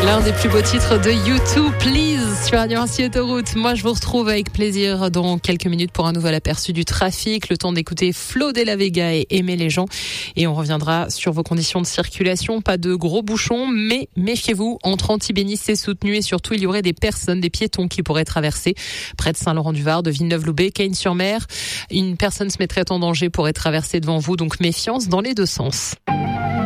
L'un des plus beaux titres de U2, Please, sur Radio 1 Autoroute. Moi, je vous retrouve avec plaisir dans quelques minutes pour un nouvel aperçu du trafic. Le temps d'écouter Flo de la Vega et Aimer les gens. Et on reviendra sur vos conditions de circulation. Pas de gros bouchons, mais méfiez-vous. Entre Antibénis, c'est soutenu et surtout, il y aurait des personnes, des piétons qui pourraient traverser près de Saint-Laurent-du-Var, de Villeneuve-Loubet, Cagnes-sur-Mer. Une personne se mettrait en danger, pourrait traverser devant vous. Donc méfiance dans les deux sens.